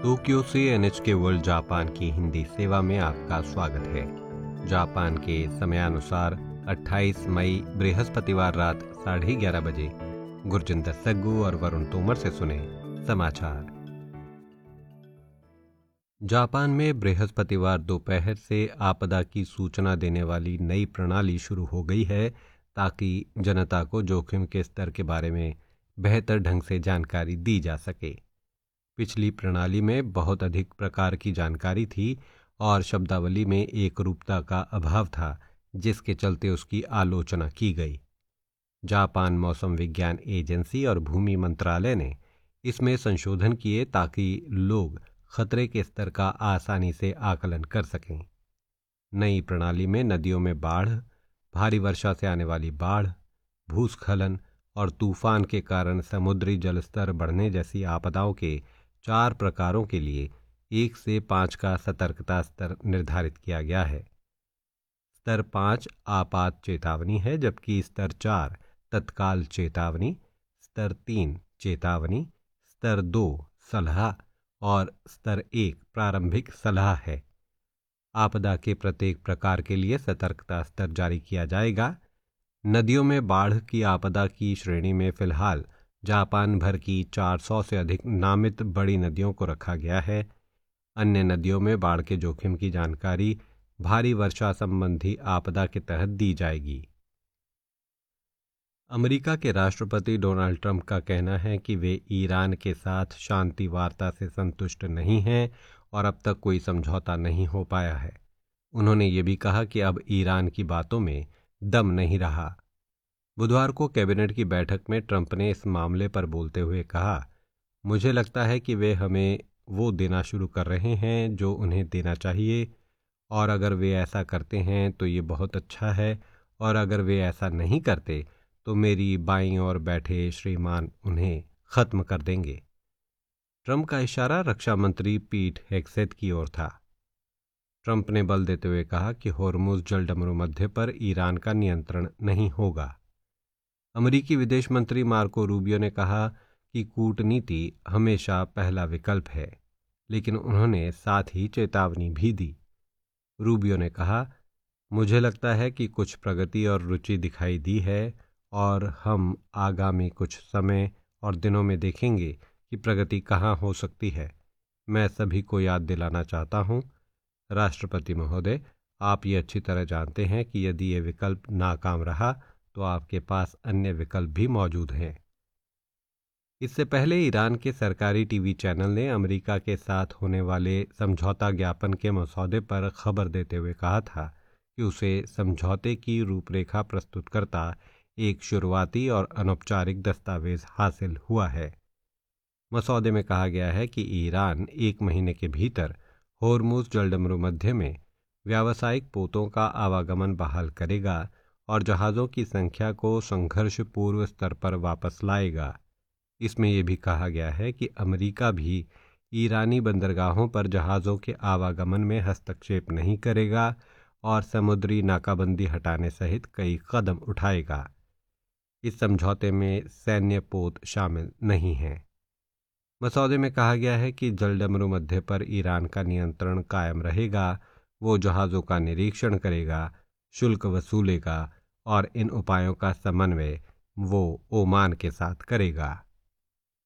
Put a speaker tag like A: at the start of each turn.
A: Tokyo से NHK world Japan की हिंदी सेवा में आपका स्वागत है। जापान के समयानुसार 28 मई बृहस्पतिवार रात 11:30 बजे गुरजिंदर सग्गू और वरुण तोमर से सुने समाचार। जापान में बृहस्पतिवार दोपहर से आपदा की सूचना देने वाली नई प्रणाली शुरू हो गई है ताकि जनता को जोखिम के स्तर के बारे में बेहतर ढंग से जानकारी दी जा सके। पिछली प्रणाली में बहुत अधिक प्रकार की जानकारी थी और शब्दावली में एक रूपता का अभाव था, जिसके चलते उसकी आलोचना की गई। जापान मौसम विज्ञान एजेंसी और भूमि मंत्रालय ने इसमें संशोधन किए ताकि लोग खतरे के स्तर का आसानी से आकलन कर सकें। नई प्रणाली में नदियों में बाढ़, भारी वर्षा से आने वाली बाढ़, भूस्खलन और तूफान के कारण समुद्री जलस्तर बढ़ने जैसी आपदाओं के 4 प्रकारों के लिए 1 से 5 का सतर्कता स्तर निर्धारित किया गया है। स्तर 5 आपात चेतावनी है, जबकि स्तर 4 तत्काल चेतावनी, स्तर 3 चेतावनी, स्तर 2 सलाह और स्तर 1 प्रारंभिक सलाह है। आपदा के प्रत्येक प्रकार के लिए सतर्कता स्तर जारी किया जाएगा। नदियों में बाढ़ की आपदा की श्रेणी में फिलहाल जापान भर की 400 से अधिक नामित बड़ी नदियों को रखा गया है। अन्य नदियों में बाढ़ के जोखिम की जानकारी भारी वर्षा संबंधी आपदा के तहत दी जाएगी। अमेरिका के राष्ट्रपति डोनाल्ड ट्रंप का कहना है कि वे ईरान के साथ शांति वार्ता से संतुष्ट नहीं हैं और अब तक कोई समझौता नहीं हो पाया है। उन्होंने ये भी कहा कि अब ईरान की बातों में दम नहीं रहा। बुधवार को कैबिनेट की बैठक में ट्रंप ने इस मामले पर बोलते हुए कहा, मुझे लगता है कि वे हमें वो देना शुरू कर रहे हैं जो उन्हें देना चाहिए, और अगर वे ऐसा करते हैं तो ये बहुत अच्छा है, और अगर वे ऐसा नहीं करते तो मेरी बाईं ओर बैठे श्रीमान उन्हें ख़त्म कर देंगे। ट्रंप का इशारा रक्षा मंत्री पीट हेग्सेथ की ओर था। ट्रंप ने बल देते हुए कहा कि होर्मुज जलडमरू मध्य पर ईरान का नियंत्रण नहीं होगा। अमेरिकी विदेश मंत्री मार्को रूबियो ने कहा कि कूटनीति हमेशा पहला विकल्प है, लेकिन उन्होंने साथ ही चेतावनी भी दी। रूबियो ने कहा, मुझे लगता है कि कुछ प्रगति और रुचि दिखाई दी है और हम आगामी कुछ समय और दिनों में देखेंगे कि प्रगति कहाँ हो सकती है। मैं सभी को याद दिलाना चाहता हूँ, राष्ट्रपति महोदय, आप ये अच्छी तरह जानते हैं कि यदि ये विकल्प नाकाम रहा तो आपके पास अन्य विकल्प भी मौजूद हैं। इससे पहले ईरान के सरकारी टीवी चैनल ने अमेरिका के साथ होने वाले समझौता ज्ञापन के मसौदे पर खबर देते हुए कहा था कि उसे समझौते की रूपरेखा प्रस्तुत करता एक शुरुआती और अनौपचारिक दस्तावेज हासिल हुआ है। मसौदे में कहा गया है कि ईरान 1 महीने के भीतर होर्मुज जलडमरू मध्य में व्यावसायिक पोतों का आवागमन बहाल करेगा और जहाज़ों की संख्या को संघर्ष पूर्व स्तर पर वापस लाएगा। इसमें यह भी कहा गया है कि अमेरिका भी ईरानी बंदरगाहों पर जहाज़ों के आवागमन में हस्तक्षेप नहीं करेगा और समुद्री नाकाबंदी हटाने सहित कई कदम उठाएगा। इस समझौते में सैन्य पोत शामिल नहीं है। मसौदे में कहा गया है कि जलडमरू मध्य पर ईरान का नियंत्रण कायम रहेगा। वो जहाज़ों का निरीक्षण करेगा, शुल्क वसूलेगा और इन उपायों का समन्वय वो ओमान के साथ करेगा।